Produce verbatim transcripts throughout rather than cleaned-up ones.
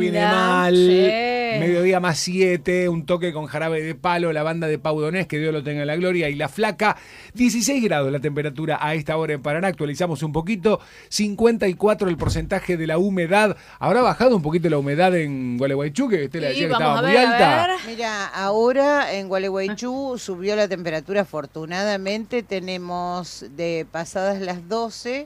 Viene mal, Sí. mediodía más siete, un toque con jarabe de palo, la banda de Pau Donés, que Dios lo tenga en la gloria, y La Flaca, dieciséis grados la temperatura a esta hora en Paraná, actualizamos un poquito, cincuenta y cuatro el porcentaje de la humedad, habrá bajado un poquito la humedad en Gualeguaychú, que usted le Sí, decía que vamos estaba a muy ver, a alta. ver. Mira, ahora en Gualeguaychú subió la temperatura afortunadamente, tenemos de pasadas las doce,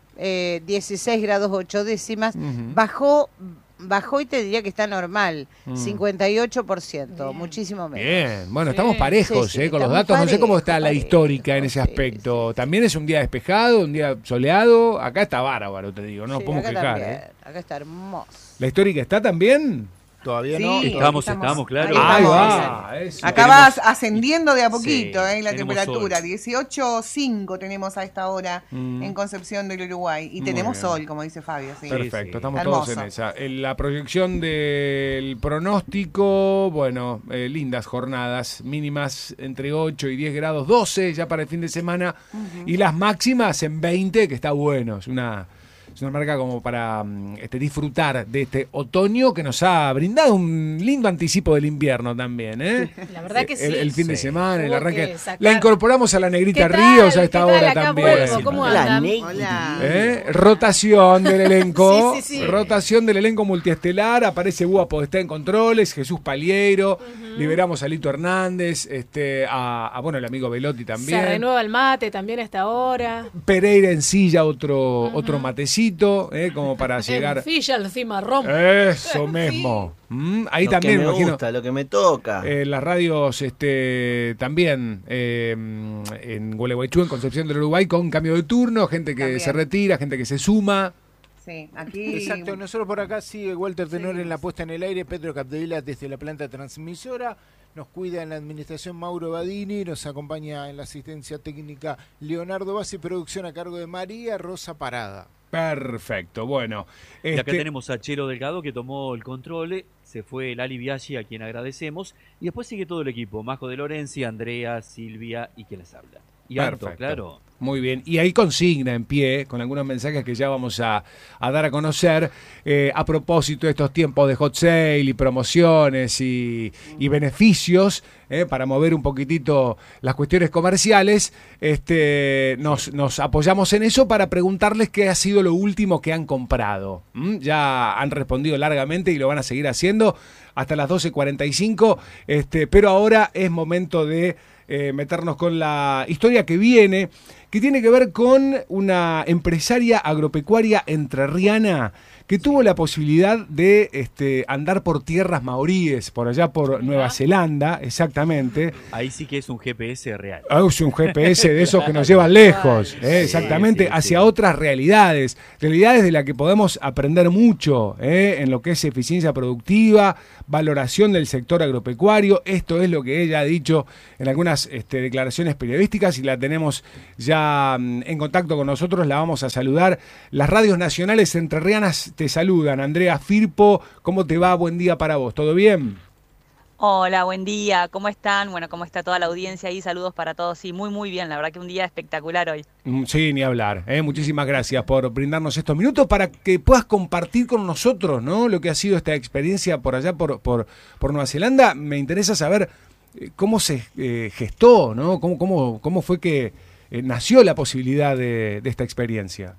eh, dieciséis grados ocho décimas, Ujú. bajó, bajó y te diría que está normal, Mm. cincuenta y ocho por ciento, Bien. muchísimo menos. Bien, bueno, Sí. estamos parejos Sí, sí, eh, con los estamos datos, no sé cómo está parejos, la parejos, histórica en ese sí, aspecto. sí. También es un día despejado, un día soleado, acá está bárbaro, te digo, no nos Sí, podemos acá quejar. también, eh. acá está hermoso. ¿La histórica está también? Todavía Sí, no. estamos, Todavía estamos, claro. Ahí estamos. va, eso. Acá Acá Tenemos- vas ascendiendo de a poquito, Sí, eh, la tenemos temperatura. sol. dieciocho coma cinco tenemos a esta hora Mm. en Concepción del Uruguay. Y Muy tenemos bien. sol, como dice Fabio. Sí. Perfecto, sí. estamos Hermoso. todos en esa. En la proyección del pronóstico, bueno, eh, lindas jornadas, mínimas entre ocho y diez grados, doce ya para el fin de semana, y las máximas en veinte, que está bueno, es una... Es una marca como para mm, este, disfrutar de este otoño que nos ha brindado un lindo anticipo del invierno también, ¿eh? La verdad que El- sí. El, fin de Sí. semana, el Hubo arranque. que sacar- La incorporamos a la Negrita ¿Qué tal? Ríos a esta ¿Qué tal? hora Acá también. vuelvo, ¿cómo Hola, andan? Hola. ¿Eh? Rotación del elenco, Sí, sí, sí. rotación del elenco multiestelar, aparece Búa Podestá en controles, Jesús Palieiro, liberamos a Lito Hernández, este, a, a, bueno, el amigo Velotti Se también, renueva el mate también a esta hora. Pereira en silla, otro, otro matecito, ¿eh? como para En llegar. Filla, el cimarrón. Eso mismo. Mm, Ahí lo también que me me imagino. gusta, lo que me toca. Eh, las radios este, también eh, en Gualeguaychú, en Concepción del Uruguay, con cambio de turno, gente que También. se retira, gente que se suma. Sí, aquí. Exacto, nosotros por acá sigue Walter Tenor Sí. en la puesta en el aire, Pedro Capdevila desde la planta transmisora, nos cuida en la administración Mauro Badini, nos acompaña en la asistencia técnica Leonardo Bassi, producción a cargo de María Rosa Parada. Perfecto, bueno. Y acá este, tenemos a Chelo Delgado que tomó el control, se fue Lali Biaggi, a quien agradecemos, y después sigue todo el equipo, Majo de Lorenzi, Andrea, Silvia y quien les habla. Y Anto, Perfecto. claro. Muy bien. Y ahí consigna en pie, con algunos mensajes que ya vamos a, a dar a conocer, eh, a propósito de estos tiempos de hot sale y promociones y, y beneficios, eh, para mover un poquitito las cuestiones comerciales. Este, nos, nos apoyamos en eso para preguntarles qué ha sido lo último que han comprado. ¿Mm? Ya han respondido largamente y lo van a seguir haciendo hasta las doce cuarenta y cinco, este, pero ahora es momento de eh, meternos con la historia que viene, que tiene que ver con una empresaria agropecuaria entrerriana que tuvo la posibilidad de este, andar por tierras maoríes, por allá por Nueva Zelanda, exactamente. Ahí sí que es un G P S real. Ah, es un G P S de esos que nos llevan lejos, eh, exactamente, sí, sí. hacia otras realidades, realidades de las que podemos aprender mucho, eh, en lo que es eficiencia productiva, valoración del sector agropecuario. Esto es lo que ella ha dicho en algunas este, declaraciones periodísticas y la tenemos ya mm, en contacto con nosotros, la vamos a saludar. Las radios nacionales entrerrianas te saludan. Andrea Firpo, ¿cómo te va? Buen día para vos, ¿todo bien? Hola, buen día, ¿cómo están? Bueno, ¿cómo está toda la audiencia ahí? Saludos para todos. Sí, muy, muy bien, la verdad que un día espectacular hoy. Mm, Sí, ni hablar. ¿eh? Muchísimas gracias por brindarnos estos minutos para que puedas compartir con nosotros, ¿no? Lo que ha sido esta experiencia por allá, por, por, por Nueva Zelanda. Me interesa saber eh, cómo se eh, gestó, ¿no? Cómo, cómo, cómo fue que eh, nació la posibilidad de, de esta experiencia.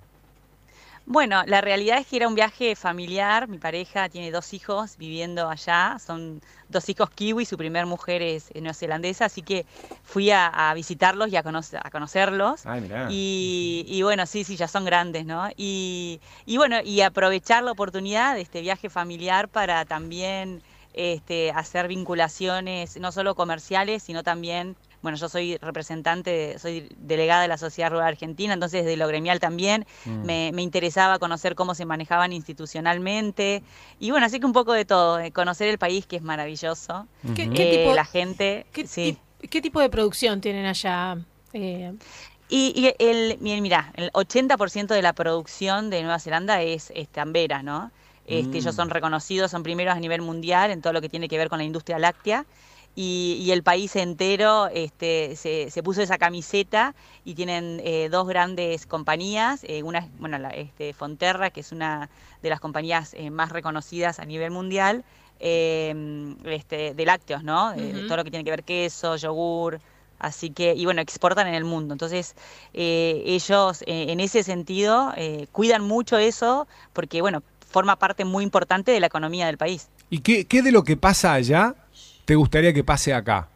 Bueno, la realidad es que era un viaje familiar. Mi pareja tiene dos hijos viviendo allá. Son dos hijos kiwi, su primer mujer es eh, neozelandesa, así que fui a, a visitarlos y a, conocer, a conocerlos. Ay, mirá. Y, y bueno, sí, sí, ya son grandes, ¿no? Y, y bueno, y aprovechar la oportunidad de este viaje familiar para también este, hacer vinculaciones, no solo comerciales, sino también, bueno, yo soy representante, soy delegada de la Sociedad Rural Argentina, entonces de lo gremial también Mm. me, me interesaba conocer cómo se manejaban institucionalmente. Y bueno, así que un poco de todo, eh, conocer el país, que es maravilloso. ¿Qué, Ujú. qué Eh, tipo, la gente, qué, sí. ti- qué tipo de producción tienen allá? Eh, Y, y el, miren, mirá, el ochenta por ciento de la producción de Nueva Zelanda es, es tambera, ¿no? Este, Mm. Ellos son reconocidos, son primeros a nivel mundial en todo lo que tiene que ver con la industria láctea. y, y el país entero este, se, se puso esa camiseta y tienen eh, dos grandes compañías, eh, una es bueno, la, este, Fonterra, que es una de las compañías eh, más reconocidas a nivel mundial, eh, este, de lácteos, ¿no? De, de Ujú. todo lo que tiene que ver queso, yogur, así que, y bueno, exportan en el mundo. Entonces, eh, ellos eh, en ese sentido eh, cuidan mucho eso porque, bueno, forma parte muy importante de la economía del país. ¿Y qué, qué de lo que pasa allá te gustaría que pase acá?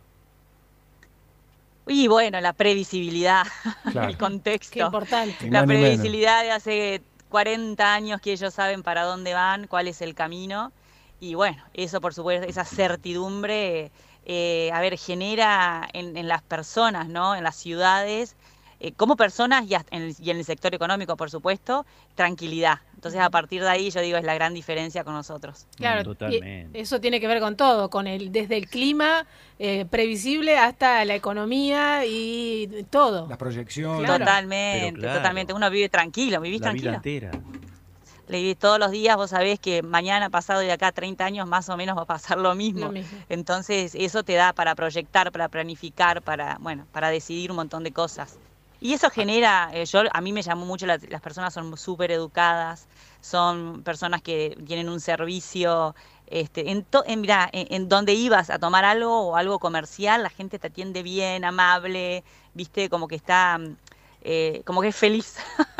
Y bueno, la previsibilidad, Claro. el contexto. Qué importante. Ni La más ni menos. previsibilidad de hace cuarenta años que ellos saben para dónde van, cuál es el camino. Y bueno, eso por supuesto, esa certidumbre, eh, a ver, genera en, en las personas, ¿no? En las ciudades, eh, como personas y, hasta en el, y en el sector económico, por supuesto, tranquilidad. Entonces, a partir de ahí, yo digo, es la gran diferencia con nosotros. Claro, Totalmente. y eso tiene que ver con todo, con el desde el clima eh, previsible hasta la economía y todo. Las proyecciones. Claro. Totalmente, Pero claro. totalmente. Uno vive tranquilo, vivís La vida tranquilo. entera. Le vivís todos los días, vos sabés que mañana, pasado y de acá a treinta años más o menos va a pasar lo mismo. Lo mismo. Entonces, eso te da para proyectar, para planificar, para, bueno, para decidir un montón de cosas. Y eso genera, eh, yo a mí me llamó mucho, la- las personas son súper educadas, son personas que tienen un servicio, este, en, to- en, mirá, en, en donde ibas a tomar algo o algo comercial, la gente te atiende bien, amable, viste, como que está, mm, eh, como que es feliz.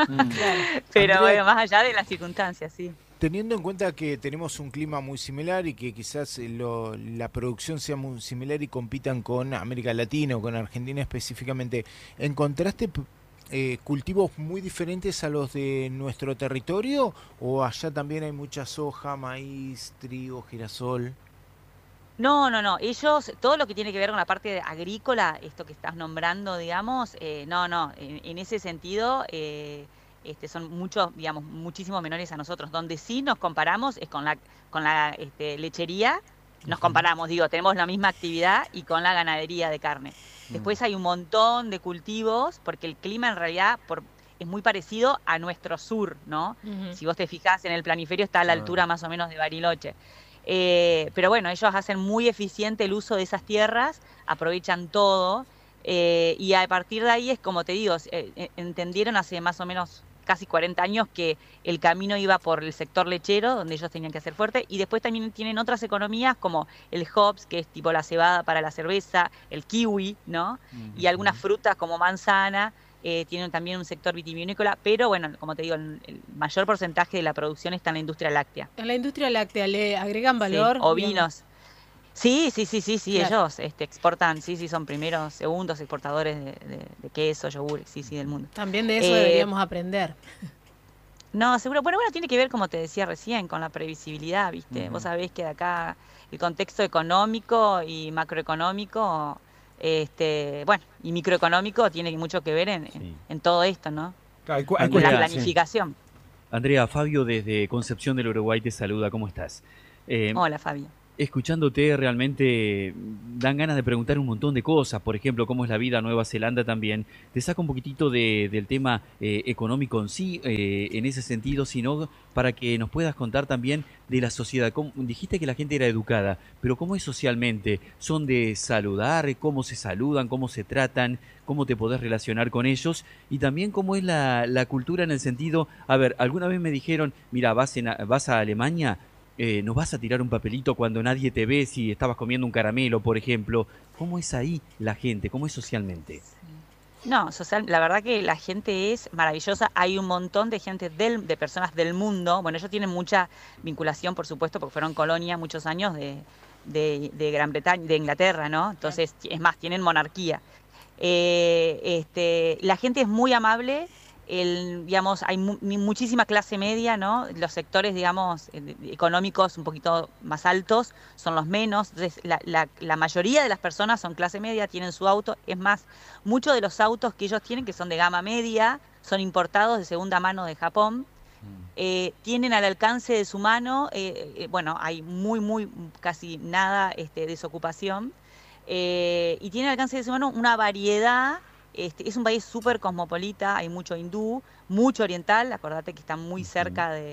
Pero Andrea- bueno, más allá de las circunstancias, sí. Teniendo en cuenta que tenemos un clima muy similar y que quizás eh, lo- la producción sea muy similar y compitan con América Latina o con Argentina específicamente, ¿encontraste p- eh, cultivos muy diferentes a los de nuestro territorio? ¿O allá también hay mucha soja, maíz, trigo, girasol? No, no, no. Ellos, todo lo que tiene que ver con la parte de agrícola, esto que estás nombrando, digamos, eh, no, no. En, en ese sentido, eh, este, son muchos, digamos, muchísimo menores a nosotros. Donde sí nos comparamos es con la, con la este, lechería. Nos comparamos, digo, tenemos la misma actividad y con la ganadería de carne. Después hay un montón de cultivos, porque el clima en realidad por, es muy parecido a nuestro sur, ¿no? Ujú. Si vos te fijás en el planiferio está a la Claro. altura más o menos de Bariloche. Eh, pero bueno, ellos hacen muy eficiente el uso de esas tierras, aprovechan todo eh, y a partir de ahí es como te digo, eh, eh, entendieron hace más o menos casi cuarenta años que el camino iba por el sector lechero, donde ellos tenían que hacer fuerte, y después también tienen otras economías como el hops, que es tipo la cebada para la cerveza, el kiwi, ¿no? Y algunas frutas como manzana. Eh, tienen también un sector vitivinícola, pero bueno, como te digo, el, el mayor porcentaje de la producción está en la industria láctea. En la industria láctea le agregan Sí, valor. ovinos. Sí, sí, sí, sí, sí, Claro. ellos este, exportan, sí, sí, son primeros, segundos exportadores de, de- de queso, yogur, sí, sí, del mundo. También de eso Eh, deberíamos aprender. No, seguro, bueno, bueno, tiene que ver, como te decía recién, con la previsibilidad, ¿viste? Vos sabés que de acá el contexto económico y macroeconómico, este, bueno, y microeconómico tiene mucho que ver en, en- Sí. en todo esto, ¿no? Claro, hay cu- hay En la Andrea, cuestiones, sí. planificación. Andrea, Fabio desde Concepción del Uruguay te saluda, ¿cómo estás? Eh, Hola, Fabi. Escuchándote realmente dan ganas de preguntar un montón de cosas, por ejemplo, cómo es la vida en Nueva Zelanda también. Te saca un poquitito de- del tema eh, económico en sí, eh, en ese sentido, sino para que nos puedas contar también de la sociedad. ¿Cómo- dijiste que la gente era educada, pero ¿cómo es socialmente? ¿Son de saludar? ¿Cómo se saludan? ¿Cómo se tratan? ¿Cómo te podés relacionar con ellos? Y también cómo es la, la cultura en el sentido, a ver, alguna vez me dijeron, mira, vas, en, a- vas a Alemania, eh, ¿nos vas a tirar un papelito cuando nadie te ve si estabas comiendo un caramelo, por ejemplo? ¿Cómo es ahí la gente? ¿Cómo es socialmente? No, social, la verdad que la gente es maravillosa. Hay un montón de gente, del, de personas del mundo. Bueno, ellos tienen mucha vinculación, por supuesto, porque fueron colonia muchos años de, de, de Gran Bretaña, de Inglaterra, ¿no? Entonces, es más, tienen monarquía. Eh, este, la gente es muy amable. El, digamos, hay mu- muchísima clase media, ¿no? Los sectores, digamos, eh, económicos un poquito más altos son los menos. Entonces, la, la, la mayoría de las personas son clase media, tienen su auto. Es más, muchos de los autos que ellos tienen, que son de gama media, son importados de segunda mano de Japón. Eh, tienen al alcance de su mano, eh, eh, bueno, hay muy, muy, casi nada este, desocupación. Eh, y tienen al alcance de su mano una variedad. Este, es un país súper cosmopolita, hay mucho hindú, mucho oriental, acordate que está muy cerca de,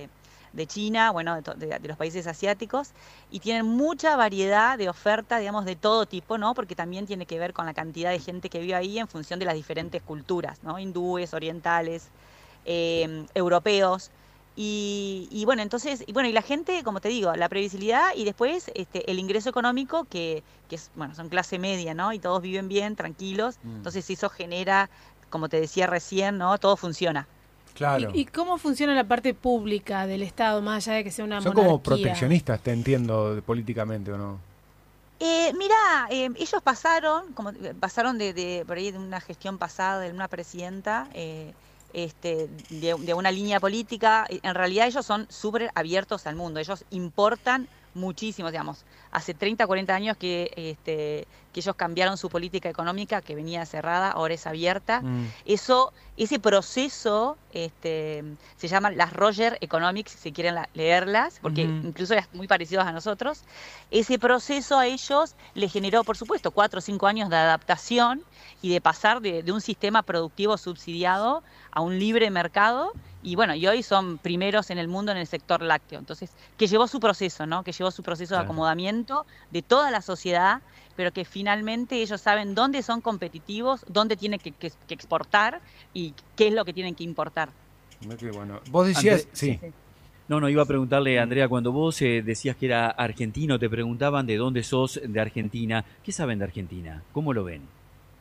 de China, bueno, de, to- de- de los países asiáticos, y tienen mucha variedad de oferta, digamos, de todo tipo, ¿no? Porque también tiene que ver con la cantidad de gente que vive ahí en función de las diferentes culturas, ¿no? Hindúes, orientales, eh, europeos. Y, y bueno, entonces, y bueno, y la gente, como te digo, la previsibilidad y después este, el ingreso económico, que, que es, bueno, son clase media, ¿no? Y todos viven bien, tranquilos. Mm. Entonces eso genera, como te decía recién, ¿no? Todo funciona. Claro. ¿Y, y cómo funciona la parte pública del Estado, más allá de que sea una Son monarquía? como proteccionistas, te entiendo, de- políticamente, ¿o no? Eh, mirá, eh, ellos pasaron, como eh, pasaron de, de por ahí de una gestión pasada de una presidenta, eh, este, de, de una línea política. eh, En realidad ellos son súper abiertos al mundo. Ellos importan muchísimo, digamos. Hace treinta, cuarenta años que, este, que ellos cambiaron su política económica, que venía cerrada, ahora es abierta. Mm. Eso, ese proceso, este, se llaman las Roger Economics, si quieren la- leerlas, porque Ujú. incluso eran muy parecidos a nosotros. Ese proceso a ellos les generó, por supuesto, cuatro o cinco años de adaptación y de pasar de, de un sistema productivo subsidiado a un libre mercado. Y bueno, y hoy son primeros en el mundo en el sector lácteo. Entonces, que llevó su proceso, ¿no? Que llevó su proceso de Claro. acomodamiento de toda la sociedad, pero que finalmente ellos saben dónde son competitivos, dónde tienen que, que- que exportar y qué es lo que tienen que importar. Mira qué bueno. Vos decías, André- sí. No, no, iba a preguntarle, Andrea, cuando vos eh, decías que era argentino, te preguntaban de dónde sos de Argentina. ¿Qué saben de Argentina? ¿Cómo lo ven?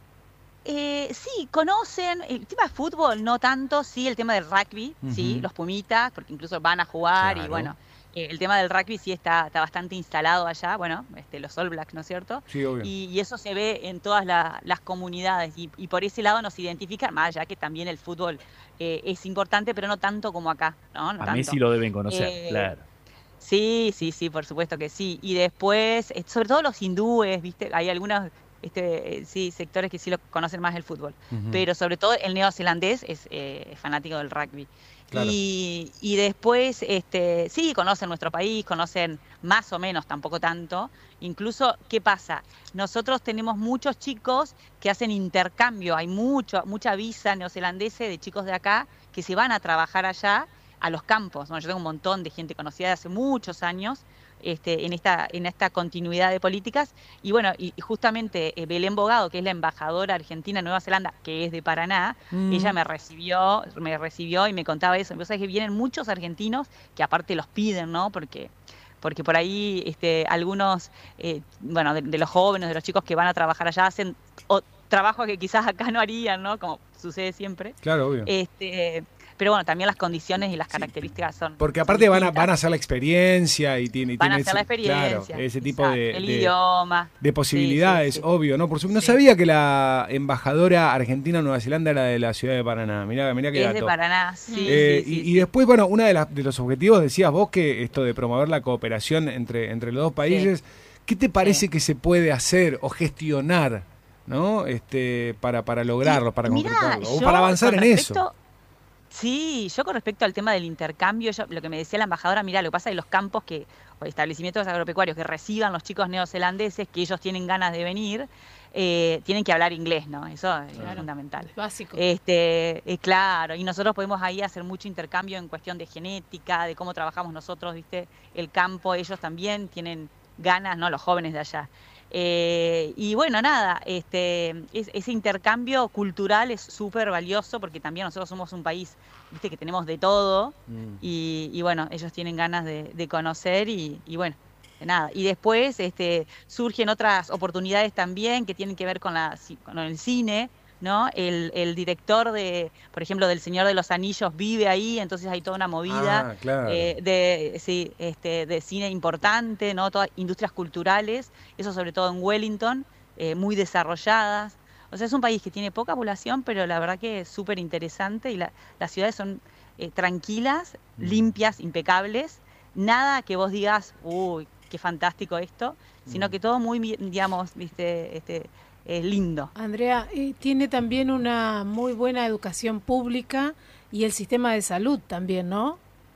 Eh, sí, conocen el tema de fútbol, no tanto, sí, el tema del rugby, sí, Ujú. los Pumitas, porque incluso van a jugar y Claro. bueno, eh, el tema del rugby sí está, está bastante instalado allá, bueno, este, los All Blacks, ¿no es cierto? Sí, obvio. Y, y eso se ve en todas la- las comunidades y, y por ese lado nos identifican, más allá que también el fútbol eh, es importante, pero no tanto como acá, ¿no? No A tanto. Messi lo deben conocer, Eh, claro. Sí, sí, sí, por supuesto que sí. Y después, eh, sobre todo los hindúes, ¿viste? Hay algunos, este, eh, sí, sectores que sí lo conocen más el fútbol. Ujú. Pero sobre todo el neozelandés es eh, fanático del rugby. Claro. Y, y después, este, sí, conocen nuestro país, conocen más o menos, tampoco tanto. Incluso, ¿qué pasa? Nosotros tenemos muchos chicos que hacen intercambio. Hay mucho, mucha visa neozelandesa de chicos de acá que se van a trabajar allá a los campos. Bueno, yo tengo un montón de gente conocida de hace muchos años este, en, esta, en esta continuidad de políticas. Y bueno, y, y justamente eh, Belén Bogado, que es la embajadora argentina en Nueva Zelanda, que es de Paraná, Mm. ella me recibió, me recibió y me contaba eso. Entonces que vienen muchos argentinos que aparte los piden, ¿no? Porque porque por ahí este, algunos, eh, bueno, de, de los jóvenes, de los chicos que van a trabajar allá, hacen o, trabajos que quizás acá no harían, ¿no? Como sucede siempre. Claro, obvio. Este, pero bueno, también las condiciones y las características son. Porque son aparte van a, distintas. van a hacer la experiencia y tiene, y Van a tiene hacer la ese- experiencia. claro, ese tipo exacto, de, el de- idioma. de posibilidades, Sí, sí, sí. obvio, ¿no? Por supuesto, no Sí. sabía que la embajadora argentina en Nueva Zelanda era de la ciudad de Paraná. Mirá, mirá qué Es dato. de Paraná, sí, Eh, sí, sí, y, sí. y después, bueno, uno de, las- de los objetivos, decías vos, que esto de promover la cooperación entre, entre los dos países, ¿qué te parece Sí. que se puede hacer o gestionar, ¿no? Este, para, para lograrlo, para Mirá, concretarlo, o yo para avanzar con en respecto- eso? Sí, yo con respecto al tema del intercambio, yo- lo que me decía la embajadora, mira, lo que pasa es que los campos que, o establecimientos agropecuarios que reciban los chicos neozelandeses, que ellos tienen ganas de venir, eh, tienen que hablar inglés, ¿no? Eso es fundamental. Es básico. Este, eh, claro, y nosotros podemos ahí hacer mucho intercambio en cuestión de genética, de cómo trabajamos nosotros, ¿viste? El campo, ellos también tienen ganas, ¿no? Los jóvenes de allá. Eh, y bueno, nada, este, es- ese intercambio cultural es súper valioso porque también nosotros somos un país, ¿viste? Que tenemos de todo Mm. y, y bueno, ellos tienen ganas de, de conocer y, y bueno, de nada. Y después este, surgen otras oportunidades también que tienen que ver con, la, ci- con el cine, ¿no? El, el director de, por ejemplo, del Señor de los Anillos vive ahí, entonces hay toda una movida Ah, claro. eh, de, sí, este, de cine importante, ¿no? Todas industrias culturales, eso sobre todo en Wellington, eh, muy desarrolladas. O sea, es un país que tiene poca población, pero la verdad que es súper interesante y la- las ciudades son eh, tranquilas, Mm. limpias, impecables. Nada que vos digas, uy, qué fantástico esto, sino Mm. que todo muy, mi- digamos, viste, este, eh, lindo. Andrea, eh, tiene también una muy buena educación pública y el sistema de salud también, ¿no?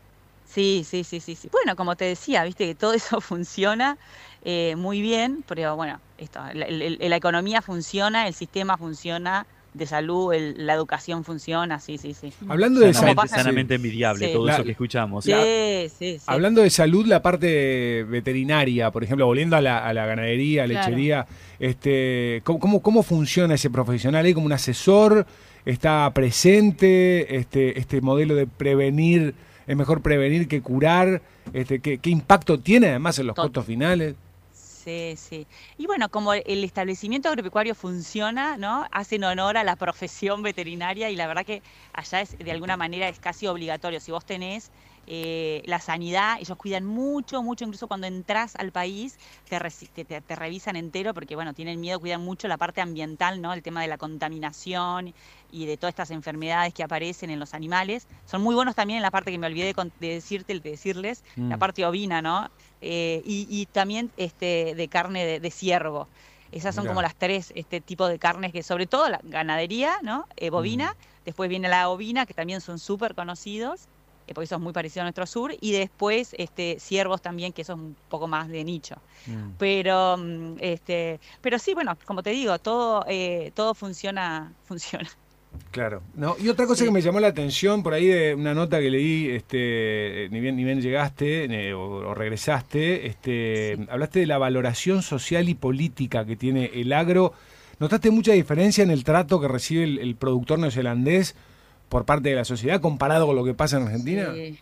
Sí, sí, sí, sí, sí. Bueno, como te decía, viste que todo eso funciona eh, muy bien, pero bueno, esto, la, el- la economía funciona, el sistema funciona de salud, el- la educación funciona, sí, sí, sí. Hablando de Sanamente, salud, sanamente envidiable Sí. todo La- eso que escuchamos. Sí, sí, sí. hablando de salud, la parte veterinaria, por ejemplo, volviendo a la, a la ganadería, Claro. lechería, este, ¿cómo, cómo, cómo funciona ese profesional ahí como un asesor? ¿Está presente este, este modelo de prevenir? ¿Es mejor prevenir que curar? Este, ¿qué, qué impacto tiene además en los Tot- costos finales? Sí, sí. Y bueno, como el establecimiento agropecuario funciona, ¿no? Hacen honor a la profesión veterinaria y la verdad que allá es, de alguna manera es casi obligatorio. Si vos tenés eh, la sanidad, ellos cuidan mucho, mucho, incluso cuando entras al país te, reci- te, te- te revisan entero porque, bueno, tienen miedo, cuidan mucho la parte ambiental, ¿no? El tema de la contaminación y de todas estas enfermedades que aparecen en los animales. Son muy buenos también en la parte que me olvidé de, con- de decirte, de decirles, Mm. la parte ovina, ¿no? Eh, y, y también este, de carne de, de ciervo. Esas son Mirá. como las tres este tipo de carnes que, sobre todo la ganadería, ¿no? Eh, bovina, después viene la ovina, que también son súper conocidos, eh, porque eso es muy parecido a nuestro sur, y después este, ciervos también, que eso es un poco más de nicho. Mm. Pero, mm, este, pero sí, bueno, como te digo, todo, eh, todo funciona, funciona. Claro. No, y otra cosa Sí. que me llamó la atención por ahí de una nota que leí, este, ni bien ni bien llegaste eh, o, o regresaste, este, Sí. hablaste de la valoración social y política que tiene el agro. ¿Notaste mucha diferencia en el trato que recibe el, el productor neozelandés por parte de la sociedad comparado con lo que pasa en Argentina? Sí.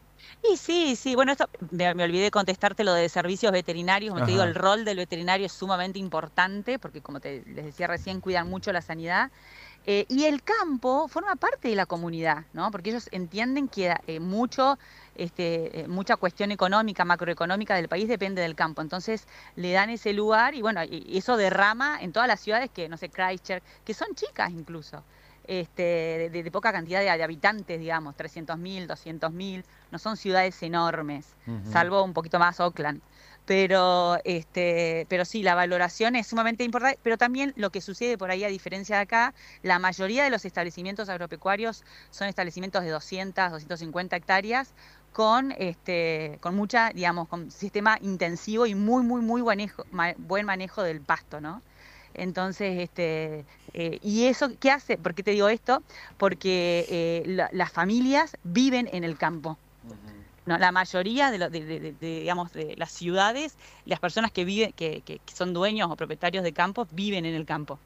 Y sí, sí, bueno, esto me, me olvidé de contestarte lo de servicios veterinarios. Como te digo, Ajá. el rol del veterinario es sumamente importante porque, como te les decía recién, cuidan mucho la sanidad. Eh, y el campo forma parte de la comunidad, ¿no? Porque ellos entienden que eh, mucho, este, eh, mucha cuestión económica, macroeconómica del país depende del campo. Entonces le dan ese lugar y bueno, y, y eso derrama en todas las ciudades que, no sé, Christchurch, que son chicas incluso. Este, de, de poca cantidad de, de habitantes, digamos, trescientos mil, doscientos mil, no son ciudades enormes, Ujú. salvo un poquito más Auckland. Pero, este, pero sí, la valoración es sumamente importante, pero también lo que sucede por ahí, a diferencia de acá, la mayoría de los establecimientos agropecuarios son establecimientos de doscientas, doscientas cincuenta hectáreas, con este, con mucha, digamos, con sistema intensivo y muy, muy, muy manejo, ma- buen manejo del pasto, ¿no? Entonces, este, eh, ¿y eso qué hace? ¿Por qué te digo esto? Porque eh, la- las familias viven en el campo. No, la mayoría de, lo- de- de- de- de, digamos, de las ciudades, las personas que viven, que, que- que son dueños o propietarios de campos, viven en el campo.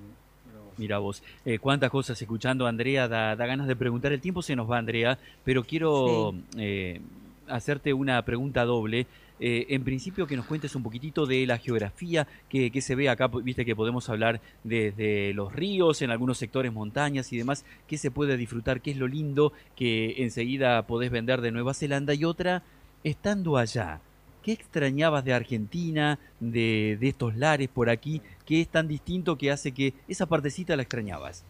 Mira vos, eh, cuántas cosas escuchando, Andrea, da, da ganas de preguntar. El tiempo se nos va, Andrea, pero quiero eh, hacerte una pregunta doble. Eh, en principio, que nos cuentes un poquitito de la geografía que, que se ve acá. Viste que podemos hablar desde los ríos, en algunos sectores montañas y demás. ¿Qué se puede disfrutar? ¿Qué es lo lindo que enseguida podés vender de Nueva Zelanda? Y otra, estando allá, ¿qué extrañabas de Argentina, de, de estos lares por aquí? ¿Qué es tan distinto que hace que esa partecita la extrañabas?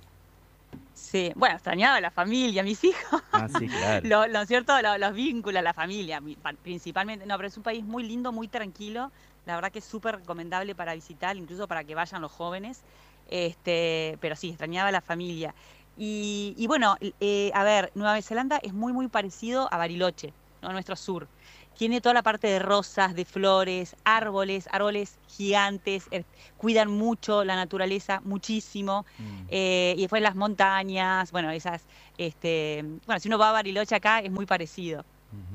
Sí, bueno, extrañaba a la familia, mis hijos. Ah, sí, claro. Lo, lo cierto, lo- los vínculos, la familia, mi- pa- principalmente. No, pero es un país muy lindo, muy tranquilo. La verdad que es súper recomendable para visitar, incluso para que vayan los jóvenes. Este, pero sí, extrañaba a la familia. Y, y bueno, eh, a ver, Nueva Zelanda es muy, muy parecido a Bariloche, ¿no? Nuestro sur. Tiene toda la parte de rosas, de flores, árboles, árboles gigantes, eh, cuidan mucho la naturaleza, muchísimo. Eh, y después las montañas, bueno, esas, este, bueno, si uno va a Bariloche acá es muy parecido.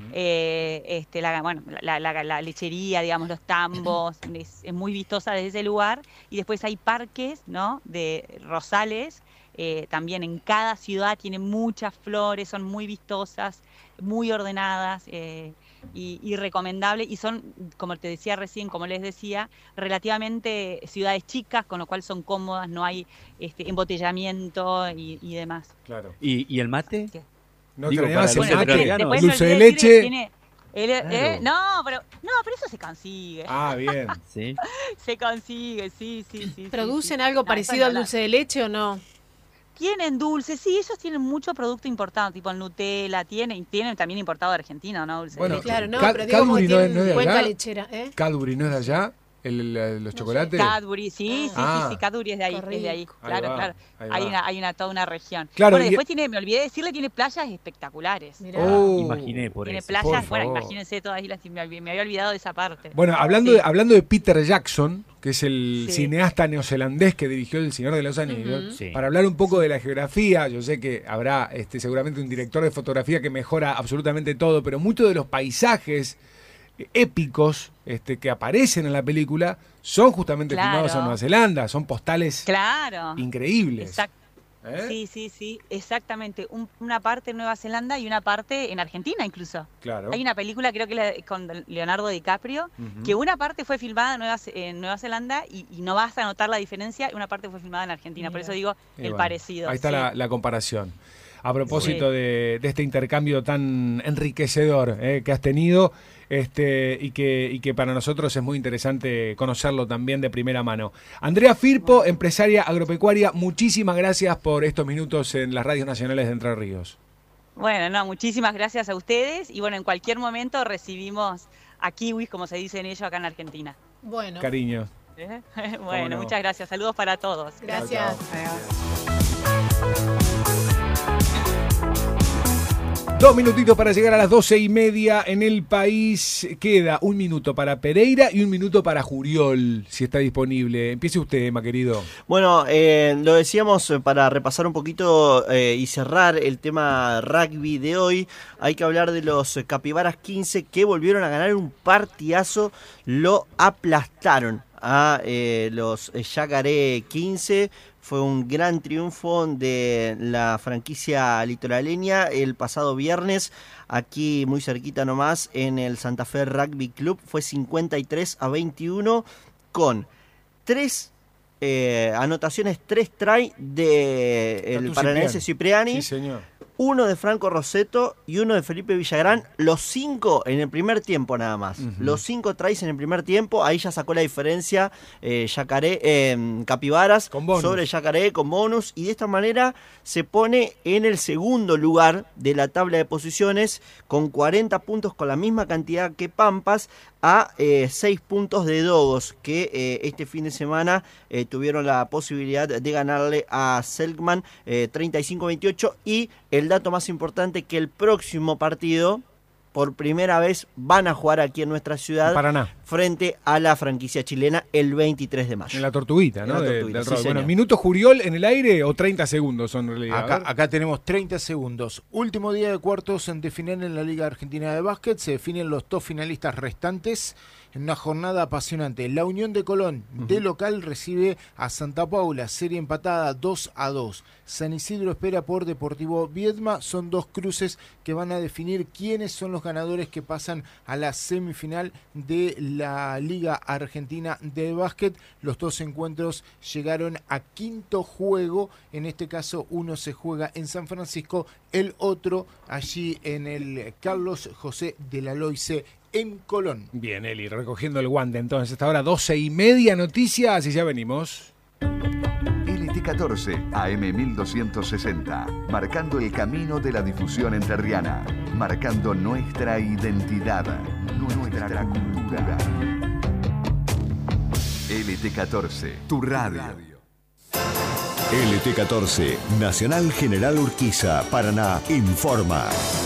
Eh, este, la, bueno, la, la- la lechería, digamos, los tambos, es, es muy vistosa desde ese lugar. Y después hay parques, ¿no? De rosales, eh, también en cada ciudad tienen muchas flores, son muy vistosas, muy ordenadas. Eh, y, y recomendable, y son, como te decía recién, como les decía, relativamente ciudades chicas, con lo cual son cómodas, no hay este embotellamiento y, y demás. Claro. ¿Y, y el mate? ¿Qué? ¿No Digo, extrañabas para el los mate? entrerrianos. Después Dulce me de olvidé decirle, leche. tiene- el- eh, Claro. no, pero no, pero eso se consigue. Ah, bien. Sí. Se consigue, sí, sí, sí. ¿Producen sí, sí. algo No, parecido eso al ni dulce de leche o no? Tienen dulces, sí, ellos tienen mucho producto importado, tipo el Nutella, tienen, tienen también importado de Argentina, ¿no? Dulce Bueno, de leche. Claro, no, Ca- pero digo como Cadbury no es- tienen no es de cuenca acá. lechera, ¿eh? Cadbury no es de allá. El, el- los chocolates. Cadbury, sí, sí, Ah. sí, sí, Cadbury es de ahí, Qué es de ahí, rico. Ahí claro, va, claro. ahí Hay va. una, hay una toda una región. Claro, bueno, y- después tiene, me olvidé decirle, tiene playas espectaculares. Mirá. Oh. Imaginé por Tiene eso. playas, por bueno, favor. imagínense todas islas, me, olvidé- me había olvidado de esa parte. Bueno, hablando, Sí. de, hablando de Peter Jackson, que es el Sí. cineasta neozelandés que dirigió El Señor de los Anillos, Ujú. Sí. para hablar un poco de la geografía, yo sé que habrá este, seguramente un director de fotografía que mejora absolutamente todo, pero muchos de los paisajes épicos este, que aparecen en la película son justamente Claro. filmados en Nueva Zelanda, son postales Claro. increíbles. Exacto. ¿Eh? Sí, sí, sí, exactamente. Un- una parte en Nueva Zelanda y una parte en Argentina incluso. Claro. Hay una película, creo que la de- con Leonardo DiCaprio, Ujú. que una parte fue filmada en Nueva, Ce- en Nueva Zelanda y, y no vas a notar la diferencia, y una parte fue filmada en Argentina. Por Mira. eso digo Y el bueno, parecido. Ahí está sí. la, la comparación. A propósito Sí. de, de este intercambio tan enriquecedor eh, que has tenido este, y, que, y que para nosotros es muy interesante conocerlo también de primera mano. Andrea Firpo, empresaria agropecuaria, muchísimas gracias por estos minutos en las radios nacionales de Entre Ríos. Bueno, no, muchísimas gracias a ustedes y bueno, en cualquier momento recibimos a kiwis, como se dice en ellos acá en Argentina. Bueno, Cariño. ¿Eh? ¿Cómo Bueno, no? muchas gracias. Saludos para todos. gracias. Dos minutitos para llegar a las doce y media en el país. Queda un minuto para Pereira y un minuto para Juriol, si está disponible. Empiece usted, ma querido. Bueno, eh, lo decíamos eh, para repasar un poquito eh, y cerrar el tema rugby de hoy. Hay que hablar de los eh, Capibaras quince que volvieron a ganar un partidazo, lo aplastaron a eh, los eh, Yacaré quince. Fue un gran triunfo de la franquicia litoraleña el pasado viernes, aquí muy cerquita nomás, en el Santa Fe Rugby Club. Fue cincuenta y tres a veintiuno con tres eh, anotaciones, tres try de el Tatu paranaense Cipriani, Sí, señor. uno de Franco Roseto y uno de Felipe Villagrán, los cinco en el primer tiempo nada más. Ujú. Los cinco tries en el primer tiempo, ahí ya sacó la diferencia eh, Yacaré, eh, Capibaras Con bonus. sobre Yacaré con bonus, y de esta manera se pone en el segundo lugar de la tabla de posiciones con cuarenta puntos, con la misma cantidad que Pampas, a eh, seis puntos de Dogos, que eh, este fin de semana eh, tuvieron la posibilidad de ganarle a Selkman eh, treinta y cinco a veintiocho, y el dato más importante, que el próximo partido por primera vez van a jugar aquí en nuestra ciudad Paraná. frente a la franquicia chilena el veintitrés de mayo. En la tortuguita, ¿no? En la De- tortuguita, del sí, rol. Bueno, señor. ¿minuto Juriol en el aire o treinta segundos son en realidad? A Acá, ver. acá tenemos treinta segundos. Último día de cuartos en final en la Liga Argentina de Básquet. Se definen los dos finalistas restantes en una jornada apasionante. La Unión de Colón, de local, recibe a Santa Paula. Serie empatada dos a dos. San Isidro espera por Deportivo Viedma. Son dos cruces que van a definir quiénes son los ganadores que pasan a la semifinal de la Liga Argentina de Básquet. Los dos encuentros llegaron a quinto juego. En este caso, uno se juega en San Francisco, el otro allí en el Carlos José de la Loise en Colón. Bien, Eli, recogiendo el guante entonces. Hasta ahora doce y media noticias y ya venimos. L T catorce, A M mil doscientos sesenta, marcando el camino de la difusión entrerriana, marcando nuestra identidad, nuestra cultura. L T catorce, tu radio. L T catorce, Nacional General Urquiza, Paraná, informa.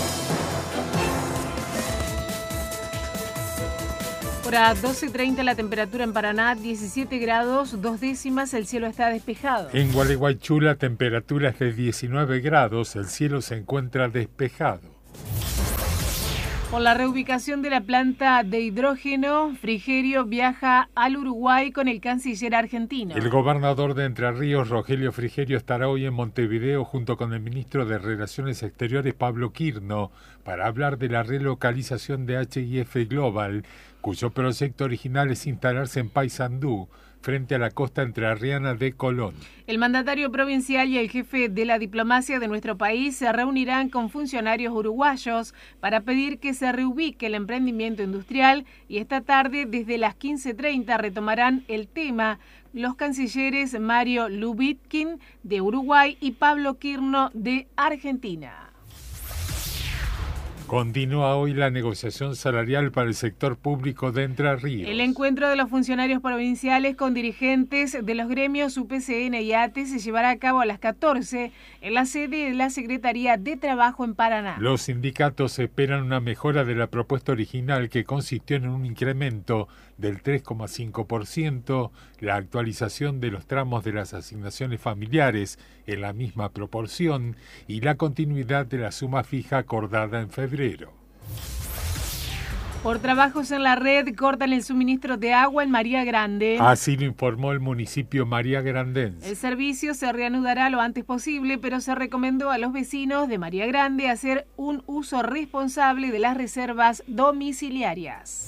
Ahora doce treinta la temperatura en Paraná, diecisiete grados, dos décimas, el cielo está despejado. En Gualeguaychú la temperatura es de diecinueve grados, el cielo se encuentra despejado. Con la reubicación de la planta de hidrógeno, Frigerio viaja al Uruguay con el canciller argentino. El gobernador de Entre Ríos, Rogelio Frigerio, estará hoy en Montevideo junto con el ministro de Relaciones Exteriores, Pablo Quirno, para hablar de la relocalización de H I F Global, cuyo proyecto original es instalarse en Paysandú, frente a la costa entrerriana de Colón. El mandatario provincial y el jefe de la diplomacia de nuestro país se reunirán con funcionarios uruguayos para pedir que se reubique el emprendimiento industrial, y esta tarde desde las quince treinta retomarán el tema los cancilleres Mario Lubitkin de Uruguay y Pablo Quirno de Argentina. Continúa hoy la negociación salarial para el sector público de Entre Ríos. El encuentro de los funcionarios provinciales con dirigentes de los gremios U P C N y A T E se llevará a cabo a las catorce en la sede de la Secretaría de Trabajo en Paraná. Los sindicatos esperan una mejora de la propuesta original que consistió en un incremento del tres coma cinco por ciento, la actualización de los tramos de las asignaciones familiares en la misma proporción y la continuidad de la suma fija acordada en febrero. Por trabajos en la red, cortan el suministro de agua en María Grande. Así lo informó el municipio María Grandense. El servicio se reanudará lo antes posible, pero se recomendó a los vecinos de María Grande hacer un uso responsable de las reservas domiciliarias.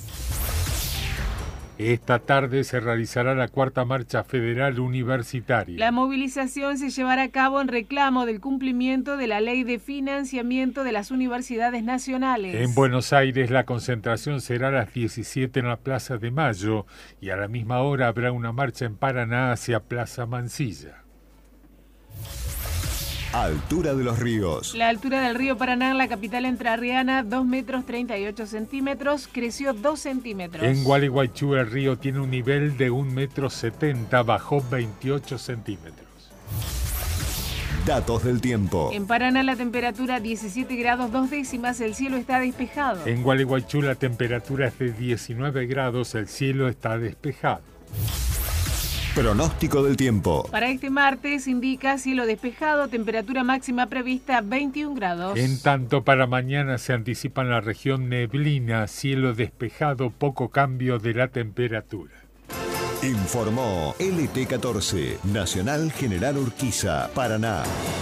Esta tarde se realizará la cuarta marcha federal universitaria. La movilización se llevará a cabo en reclamo del cumplimiento de la Ley de Financiamiento de las Universidades Nacionales. En Buenos Aires la concentración será a las diecisiete en la Plaza de Mayo y a la misma hora habrá una marcha en Paraná hacia Plaza Mansilla. Altura de los ríos. La altura del río Paraná en la capital entrerriana, dos metros treinta y ocho centímetros, creció dos centímetros. En Gualeguaychú el río tiene un nivel de un metro setenta, bajó veintiocho centímetros. Datos del tiempo. En Paraná la temperatura diecisiete grados dos décimas, el cielo está despejado. En Gualeguaychú la temperatura es de diecinueve grados, el cielo está despejado. Pronóstico del tiempo. Para este martes indica cielo despejado, temperatura máxima prevista veintiún grados. En tanto para mañana se anticipa en la región neblina, cielo despejado, poco cambio de la temperatura. Informó L T catorce, Nacional General Urquiza, Paraná.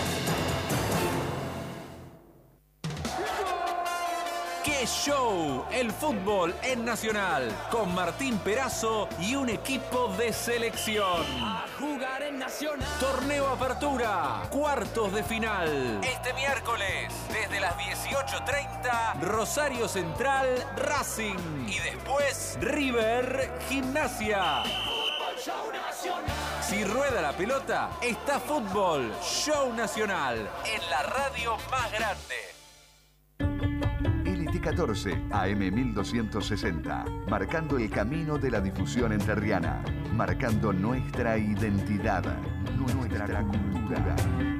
¡Qué show! El fútbol en Nacional, con Martín Perazo y un equipo de selección. A jugar en Nacional. Torneo Apertura, cuartos de final. Este miércoles, desde las dieciocho treinta, Rosario Central, Racing. Y después, River, Gimnasia. Si rueda la pelota, está fútbol, show nacional, en la radio más grande. L T catorce, A M mil doscientos sesenta, marcando el camino de la difusión entrerriana, marcando nuestra identidad, nuestra cultura.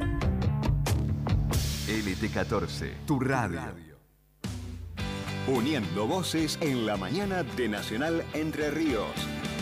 L T catorce, tu radio. Uniendo voces en la mañana de Nacional Entre Ríos.